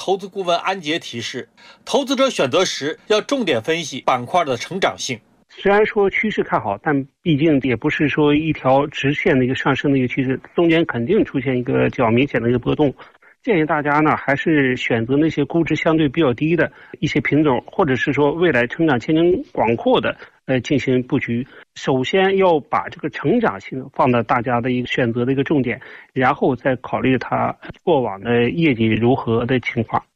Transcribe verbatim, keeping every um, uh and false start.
投资顾问安杰提示，投资者选择时要重点分析板块的成长性。 虽然说趋势看好，但毕竟也不是说一条直线的一个上升的一个趋势，中间肯定出现一个较明显的一个波动。建议大家呢，还是选择那些估值相对比较低的一些品种，或者是说未来成长前景广阔的，呃，进行布局。首先要把这个成长性放到大家的一个选择的一个重点，然后再考虑它过往的业绩如何的情况。